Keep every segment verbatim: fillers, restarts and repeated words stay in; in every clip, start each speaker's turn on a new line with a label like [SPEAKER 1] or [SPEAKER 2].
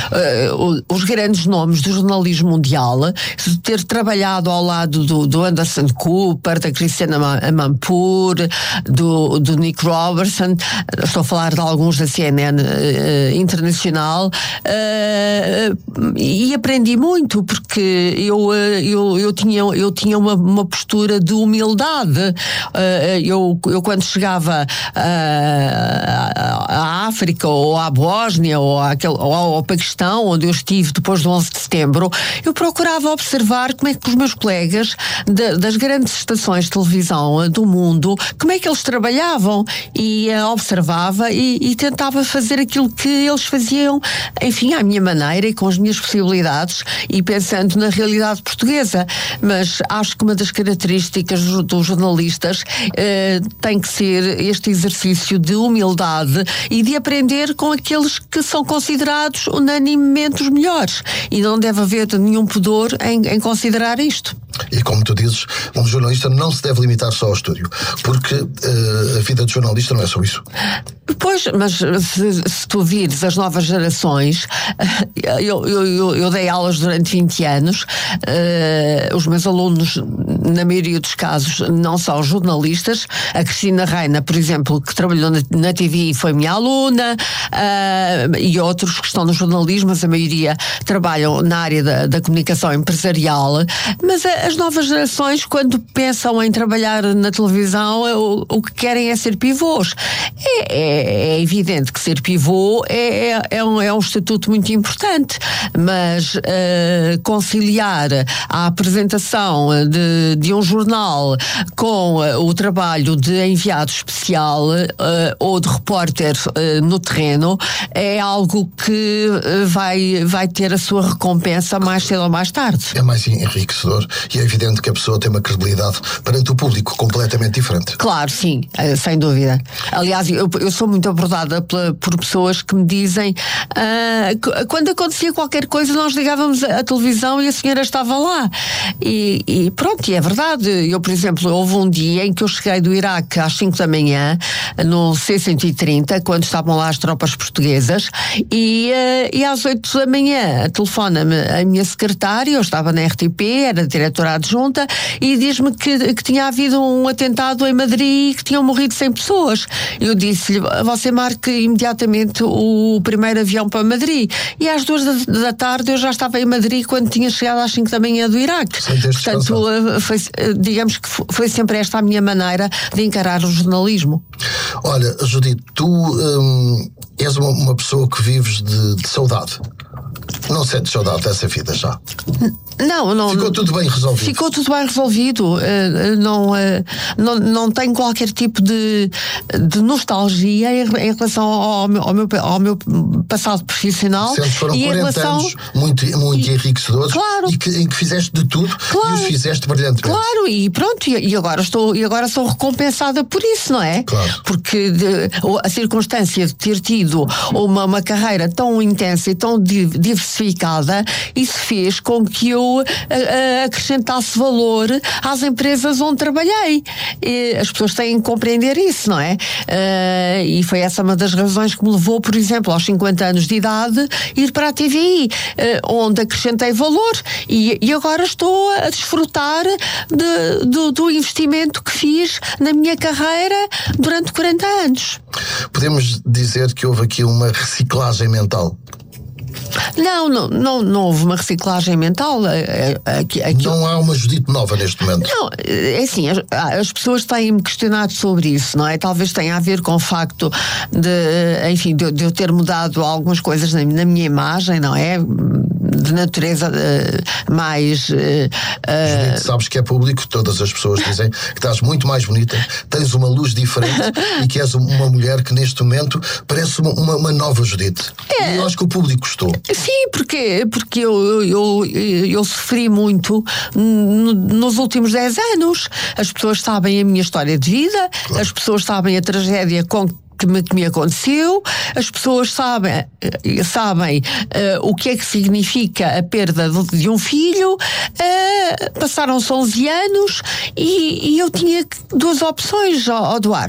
[SPEAKER 1] uh, os grandes nomes do jornalismo mundial, de ter trabalhado ao lado do, do Anderson Cooper, da Christiane Amanpour, do, do Nick Robertson, estou a falar de alguns da C N N uh, internacional, uh, e aprendi muito, porque eu, eu, eu tinha, eu tinha uma, uma postura de humildade. Uh, eu, eu quando chegava uh, à África, ou à Bósnia, ou, àquele, ou ao Paquistão, onde eu estive depois do onze de setembro, eu procurava observar como é que os meus colegas de, das grandes estações de televisão do mundo, como é que eles trabalhavam, e uh, observava e, e tentava fazer aquilo que eles faziam, enfim, à minha maneira e com as minhas possibilidades, e pensando na realidade portuguesa. Mas acho que uma das características dos jornalistas uh, tem que ser este exercício de humildade e de aprender com aqueles que são considerados unanimemente os melhores, e não deve haver nenhum pudor em, em considerar isto.
[SPEAKER 2] E como tu dizes, um jornalista não se deve limitar só ao estúdio, porque uh, a vida de jornalista não é só isso.
[SPEAKER 1] Pois, mas se, se tu vires as novas gerações, eu, eu, eu, eu dei aulas durante vinte anos, uh, os meus alunos, na maioria dos casos, não são jornalistas. A Cristina Reina, por exemplo, que trabalhou na, na T V, foi minha aluna, uh, e outros que estão no jornalismo, mas a maioria trabalham na área da, da comunicação empresarial. Mas a, as novas gerações, quando pensam em trabalhar na televisão, o, o que querem é ser pivôs. É, é É evidente que ser pivô é, é, é, um, é um estatuto muito importante, mas uh, conciliar a apresentação de, de um jornal com uh, o trabalho de enviado especial uh, ou de repórter uh, no terreno é algo que uh, vai, vai ter a sua recompensa mais cedo ou mais tarde.
[SPEAKER 2] É mais enriquecedor, e é evidente que a pessoa tem uma credibilidade perante o público completamente diferente.
[SPEAKER 1] Claro, sim, uh, sem dúvida. Aliás, eu, eu sou muito abordada pela, por pessoas que me dizem uh, quando acontecia qualquer coisa nós ligávamos a, a televisão e a senhora estava lá, e, e pronto, e é verdade. Eu, por exemplo, houve um dia em que eu cheguei do Iraque às cinco da manhã no C cento e trinta, quando estavam lá as tropas portuguesas, e, uh, e às oito da manhã telefona-me a minha secretária, eu estava na R T P, era diretora adjunta, e diz-me que, que tinha havido um atentado em Madrid e que tinham morrido cem pessoas. Eu disse-lhe: você marque imediatamente o primeiro avião para Madrid. E às duas da, da tarde eu já estava em Madrid quando tinha chegado às cinco da manhã do Iraque. Portanto, foi, digamos que foi sempre esta a minha maneira de encarar o jornalismo.
[SPEAKER 2] Olha, Judite, tu hum, és uma, uma pessoa que vives de, de saudade. Não sentes saudade dessa vida já?
[SPEAKER 1] Não, não.
[SPEAKER 2] Ficou tudo bem resolvido? Ficou
[SPEAKER 1] tudo bem resolvido. Uh, não, uh, não, não tenho qualquer tipo de, de nostalgia em, em relação ao meu, ao, meu, ao meu passado profissional.
[SPEAKER 2] Sempre foram
[SPEAKER 1] e
[SPEAKER 2] quarenta
[SPEAKER 1] em relação...
[SPEAKER 2] anos muito, muito
[SPEAKER 1] e,
[SPEAKER 2] enriquecedores,
[SPEAKER 1] claro,
[SPEAKER 2] e que, em que fizeste de tudo, claro, e os fizeste brilhantemente.
[SPEAKER 1] Claro, e pronto, e, e, agora estou, e agora sou recompensada por isso, não é?
[SPEAKER 2] Claro.
[SPEAKER 1] Porque de, a circunstância de ter tido uma, uma carreira tão intensa e tão diversificada, isso fez com que eu acrescentasse valor às empresas onde trabalhei. E as pessoas têm que compreender isso, não é? Uh, e foi essa uma das razões que me levou, por exemplo, aos cinquenta anos de idade, ir para a T V I, uh, onde acrescentei valor, e, e agora estou a desfrutar de, do, do investimento que fiz na minha carreira durante quarenta anos.
[SPEAKER 2] Podemos dizer que houve aqui uma reciclagem mental?
[SPEAKER 1] Não, não, não, não houve uma reciclagem mental. Aqui, aqui...
[SPEAKER 2] Não há uma Judite nova neste momento?
[SPEAKER 1] Não, é assim, as, as pessoas têm-me questionado sobre isso, não é? Talvez tenha a ver com o facto de, enfim, de, de eu ter mudado algumas coisas na, na minha imagem, não é? De natureza uh, mais... Uh,
[SPEAKER 2] Judite, sabes que é público, todas as pessoas dizem que estás muito mais bonita, tens uma luz diferente e que és uma mulher que neste momento parece uma, uma, uma nova Judite. É. E eu acho que o público gostou.
[SPEAKER 1] Sim, porque, porque eu, eu, eu, eu sofri muito no, nos últimos dez anos. As pessoas sabem a minha história de vida, claro, as pessoas sabem a tragédia com que me, que me aconteceu, as pessoas sabem, sabem uh, o que é que significa a perda de, de um filho. Uh, passaram-se onze anos e, e eu tinha duas opções, ó, ó Duarte,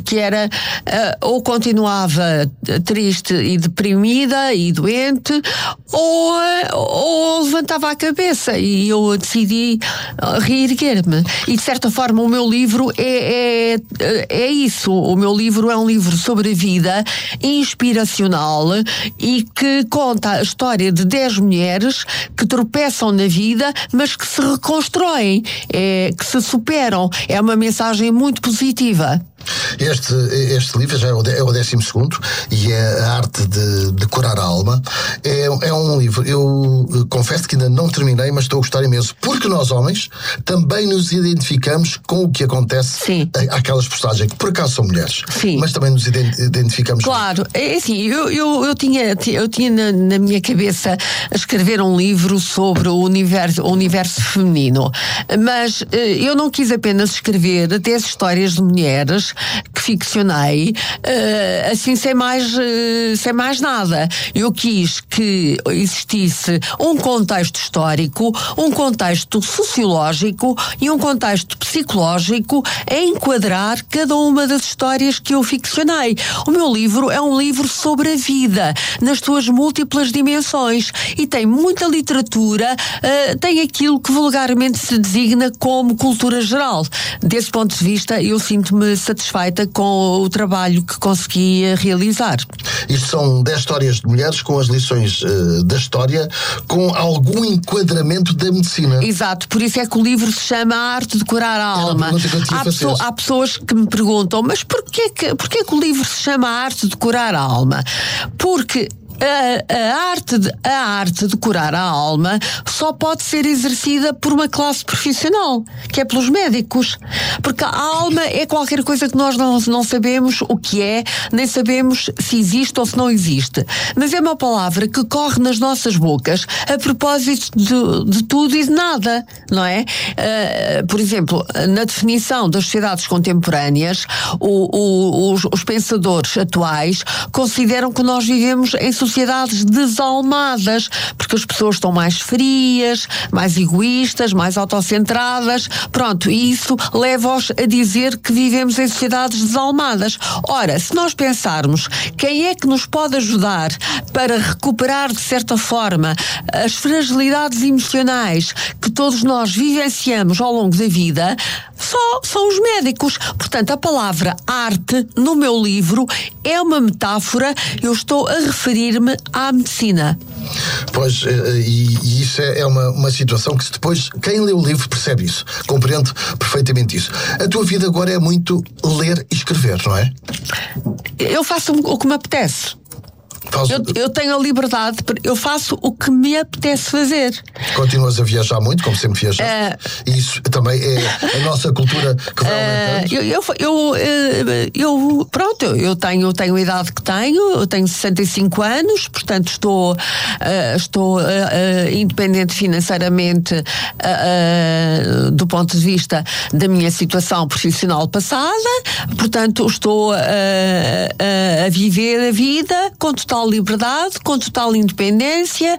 [SPEAKER 1] porque era uh, ou continuava triste e deprimida e doente, ou, uh, ou levantava a cabeça, e eu decidi uh, reerguer-me. E de certa forma o meu livro é, é, é isso. O meu livro é um livro sobre a vida, inspiracional, e que conta a história de dez mulheres que tropeçam na vida, mas que se reconstroem, é, que se superam. É uma mensagem muito positiva.
[SPEAKER 2] Este, este livro já é o, é o décimo segundo e é a arte de, de curar a alma. É, é um livro, eu confesso que ainda não terminei, mas estou a gostar imenso, porque nós homens também nos identificamos com o que acontece.
[SPEAKER 1] Sim.
[SPEAKER 2] Àquelas personagens que por acaso são mulheres.
[SPEAKER 1] Sim.
[SPEAKER 2] Mas também nos identificamos.
[SPEAKER 1] Claro, com... é assim, eu, eu, eu tinha, eu tinha na, na minha cabeça escrever um livro sobre o universo, o universo feminino, mas eu não quis apenas escrever dez histórias de mulheres que ficcionei, uh, assim sem mais, uh, sem mais nada. Eu quis que existisse um contexto histórico, um contexto sociológico e um contexto psicológico a enquadrar cada uma das histórias que eu ficcionei. O meu livro é um livro sobre a vida, nas suas múltiplas dimensões, e tem muita literatura, uh, tem aquilo que vulgarmente se designa como cultura geral. Desse ponto de vista, eu sinto-me satisfeita com o trabalho que consegui realizar.
[SPEAKER 2] Isto são dez histórias de mulheres com as lições uh, da história, com algum enquadramento da medicina.
[SPEAKER 1] Exato, por isso é que o livro se chama A Arte de Curar a Alma.
[SPEAKER 2] Há,
[SPEAKER 1] pessoa, há pessoas que me perguntam, mas porquê que, porquê que o livro se chama A Arte de Curar a Alma? Porque A, a, arte de, a arte de curar a alma só pode ser exercida por uma classe profissional, que é pelos médicos, porque a alma é qualquer coisa que nós não, não sabemos o que é, nem sabemos se existe ou se não existe, mas é uma palavra que corre nas nossas bocas a propósito de, de tudo e de nada, não é? Uh, por exemplo, na definição das sociedades contemporâneas, o, o, os, os pensadores atuais consideram que nós vivemos em sociedades desalmadas, porque as pessoas estão mais frias, mais egoístas, mais autocentradas, pronto, e isso leva-os a dizer que vivemos em sociedades desalmadas. Ora, se nós pensarmos quem é que nos pode ajudar para recuperar de certa forma as fragilidades emocionais que todos nós vivenciamos ao longo da vida, só são os médicos. Portanto, a palavra arte no meu livro é uma metáfora, eu estou a referir-me à medicina.
[SPEAKER 2] Pois, e, e isso é uma, uma situação que depois, quem lê o livro percebe isso, compreende perfeitamente isso. A tua vida agora é muito ler e escrever, não é?
[SPEAKER 1] Eu faço o que me apetece. Eu, eu tenho a liberdade, eu faço o que me apetece fazer.
[SPEAKER 2] Continuas a viajar muito, como sempre viajaste. Uh, Isso também é a nossa cultura que vai aumentando. Uh,
[SPEAKER 1] eu, eu, eu, eu, pronto, eu tenho, tenho a idade que tenho, eu tenho sessenta e cinco anos, portanto estou, uh, estou uh, uh, independente financeiramente uh, uh, do ponto de vista da minha situação profissional passada, portanto estou uh, uh, a viver a vida com total liberdade, com total independência,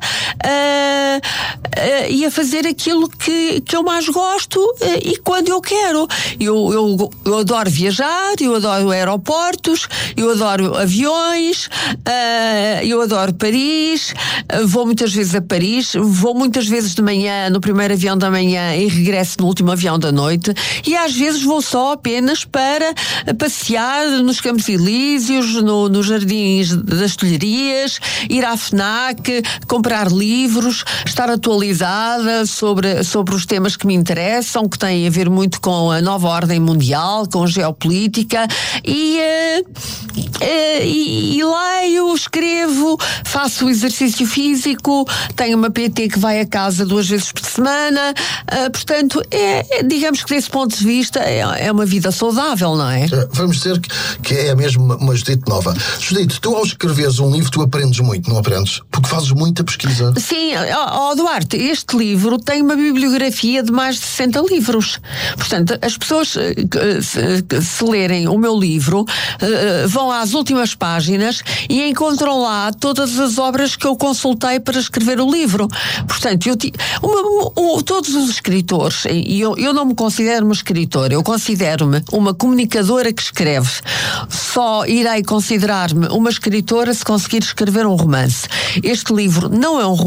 [SPEAKER 1] uh, uh, e a fazer aquilo que, que eu mais gosto uh, e quando eu quero. Eu, eu, eu adoro viajar, eu adoro aeroportos, eu adoro aviões, uh, eu adoro Paris, uh, vou muitas vezes a Paris, vou muitas vezes de manhã no primeiro avião da manhã e regresso no último avião da noite, e às vezes vou só apenas para passear nos Campos Elíseos, no, nos jardins das Tulherias, ir à FNAC, comprar livros, estar atualizada sobre, sobre os temas que me interessam, que têm a ver muito com a nova ordem mundial, com geopolítica, e, uh, uh, e, e leio, escrevo, faço exercício físico, tenho uma P T que vai a casa duas vezes por semana, uh, portanto, é, é, digamos que desse ponto de vista é, é uma vida saudável, não é?
[SPEAKER 2] Vamos dizer que, que é mesmo uma, uma Judite nova. Judite, tu ao escreveres um livro, tu aprendes muito, não aprendes? Porque fazes muita pesquisa.
[SPEAKER 1] Sim, ó, ó Duarte, este livro tem uma bibliografia de mais de sessenta livros. Portanto, as pessoas se, se lerem o meu livro vão às às últimas páginas e encontram lá todas as obras que eu consultei para escrever o livro. Portanto, eu ti, uma, uma, todos os escritores, e eu, eu não me considero uma escritora, eu considero-me uma comunicadora que escreve. Só irei considerar-me uma escritora se conseguir escrever um romance. Este livro não é um romance.